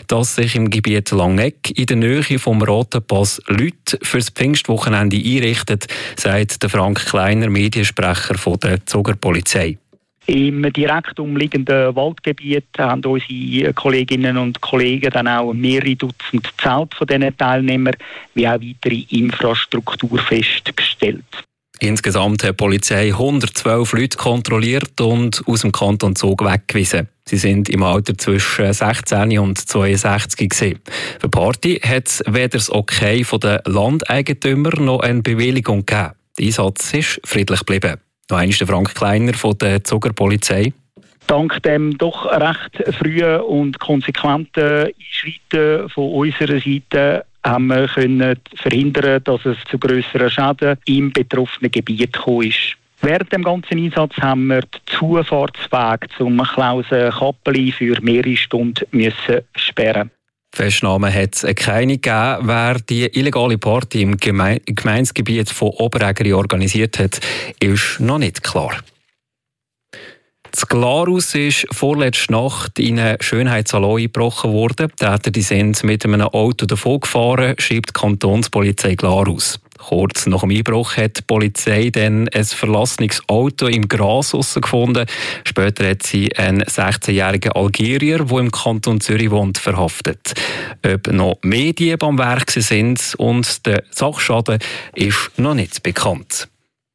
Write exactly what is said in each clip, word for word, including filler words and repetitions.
dass sich im Gebiet Langeck in der Nähe vom Roten Pass Leute für das Pfingstwochenende einrichten, sagt der Frank Kleiner, Mediensprecher von der Zugerpolizei. Im direkt umliegenden Waldgebiet haben unsere Kolleginnen und Kollegen dann auch mehrere Dutzend Zelte von diesen Teilnehmern wie auch weitere Infrastruktur festgestellt. Insgesamt hat die Polizei hundertzwölf Leute kontrolliert und aus dem Kanton Zug weggewiesen. Sie sind im Alter zwischen sechzehn und zweiundsechzig gewesen. Für die Party hat es weder das Okay der Landeigentümer noch eine Bewilligung gegeben. Der Einsatz ist friedlich geblieben. Noch einmal der Frank Kleiner von der Zugerpolizei. Dank dem doch recht frühen und konsequenten Einschreiten von unserer Seite haben wir können verhindern, dass es zu grösseren Schäden im betroffenen Gebiet gekommen ist. Während dem ganzen Einsatz haben wir den Zufahrtsweg zum Klausen-Kappeli für mehrere Stunden müssen sperren. Festnahmen hat es keine gegeben. Wer die illegale Party im Geme- Gemeindegebiet von Oberägeri organisiert hat, ist noch nicht klar. Das Glarus ist vorletzte Nacht in einen Schönheitssalon eingebrochen worden. Die Täter die sind mit einem Auto davongefahren, schreibt die Kantonspolizei Glarus. Kurz nach dem Einbruch hat die Polizei dann ein verlassenes Auto im Gras gefunden. Später hat sie einen sechzehnjährigen Algerier, der im Kanton Zürich wohnt, verhaftet. Ob noch mehr Diebe am Werk sind und der Sachschaden ist noch nicht bekannt.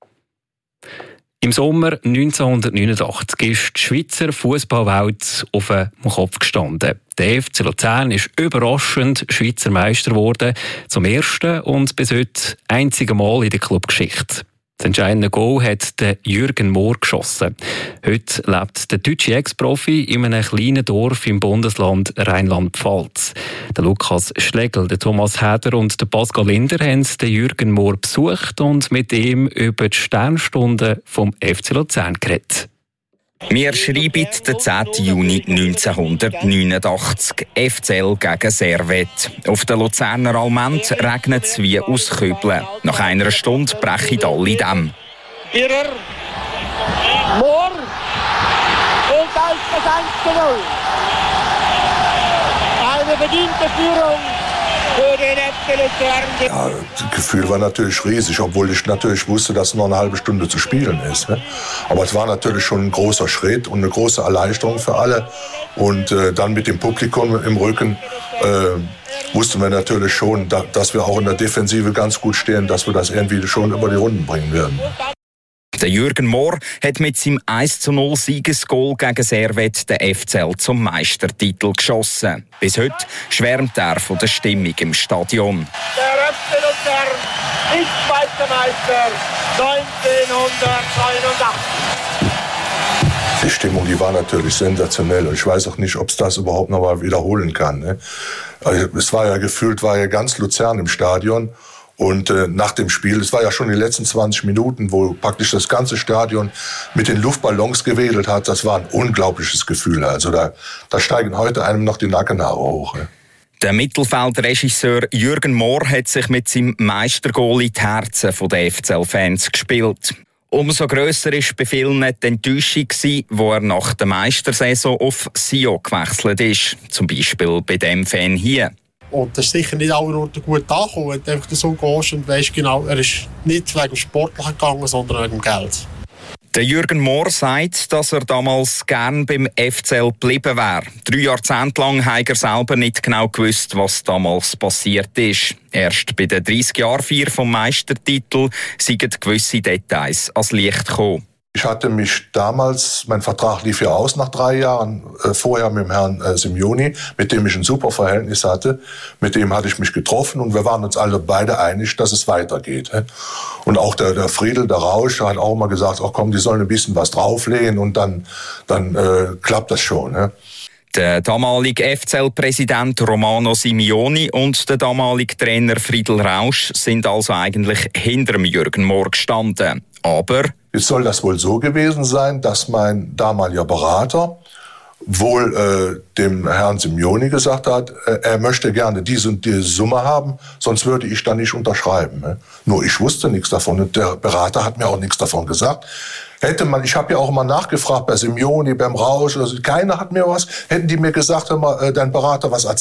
Im Sommer neunzehnhundertneunundachtzig ist die Schweizer Fußballwelt auf den Kopf gestanden. Der F C Luzern ist überraschend Schweizer Meister geworden, zum ersten und bis heute einzigen Mal in der Clubgeschichte. Das entscheidende Goal hat der Jürgen Mohr geschossen. Heute lebt der deutsche Ex-Profi in einem kleinen Dorf im Bundesland Rheinland-Pfalz. Der Lukas Schlegel, der Thomas Heder und der Pascal Linder haben den Jürgen Mohr besucht und mit ihm über die Sternstunden vom F C Luzern geredet. Wir schreiben den zehnten Juni neunzehnhundertneunundachtzig. F C L gegen Servette. Auf der Luzerner Almend regnet es wie aus Kübeln. Nach einer Stunde brechen alle Dämme. Ihrer Mohr und da ist das eins zu null. Eine verdiente Führung für den F C Luzern. Ja, das Gefühl war natürlich riesig, obwohl ich natürlich wusste, dass noch eine halbe Stunde zu spielen ist. Ne? Aber es war natürlich schon ein großer Schritt und eine große Erleichterung für alle. Und äh, dann mit dem Publikum im Rücken äh, wussten wir natürlich schon, da, dass wir auch in der Defensive ganz gut stehen, dass wir das irgendwie schon über die Runden bringen werden. Der Jürgen Mohr hat mit seinem eins zu null Siegesgoal gegen Servette den F C L zum Meistertitel geschossen. Bis heute schwärmt er von der Stimmung im Stadion. Der F C Luzern ist Schweizer Meister neunzehnhundertneunundachtzig. Die Stimmung, die war natürlich sensationell. Und ich weiß auch nicht, ob es das überhaupt noch mal wiederholen kann. Ne? Also, es war ja gefühlt, war ja ganz Luzern im Stadion. Und äh, nach dem Spiel, es war ja schon die letzten zwanzig Minuten, wo praktisch das ganze Stadion mit den Luftballons gewedelt hat. Das war ein unglaubliches Gefühl. Also da, da steigen heute einem noch die Nackenhaare hoch. Ne? Der Mittelfeldregisseur Jürgen Mohr hat sich mit seinem Meistergoal in die Herzen der F C L-Fans gespielt. Umso grösser war bei vielen die Enttäuschung, wo er nach der Meistersaison auf Sion gewechselt ist. Zum Beispiel bei dem Fan hier. Und das ist sicher nicht alle Orten gut angekommen, wenn du einfach so gehst und weisst genau, er ist nicht wegen dem Sportlichen gegangen, sondern wegen dem Geld. Der Jürgen Mohr sagt, dass er damals gern beim F C L geblieben wäre. Drei Jahrzehnte lang hat er selber nicht genau gewusst, was damals passiert ist. Erst bei der dreißig-Jahr-Feier vom Meistertitel sind gewisse Details ans Licht gekommen. Ich hatte mich damals, mein Vertrag lief ja aus nach drei Jahren, äh, vorher mit dem Herrn äh, Simeoni, mit dem ich ein super Verhältnis hatte. Mit dem hatte ich mich getroffen und wir waren uns alle beide einig, dass es weitergeht. He? Und auch der, der Friedel, der Rausch, hat auch mal gesagt, ach komm, die sollen ein bisschen was drauflegen und dann, dann äh, klappt das schon. He? Der damalige F C L-Präsident Romano Simeoni und der damalige Trainer Friedel Rausch sind also eigentlich hinter dem Jürgen Mohr gestanden. Aber jetzt soll das wohl so gewesen sein, dass mein damaliger Berater wohl äh, dem Herrn Simeoni gesagt hat, äh, er möchte gerne diese und diese Summe haben, sonst würde ich da nicht unterschreiben. Ne? Nur ich wusste nichts davon und der Berater hat mir auch nichts davon gesagt. Hätte man, ich habe ja auch immer nachgefragt bei Simeoni, beim Rausch, also keiner hat mir was, hätten die mir gesagt, hör mal, äh, dein Berater was erzählt.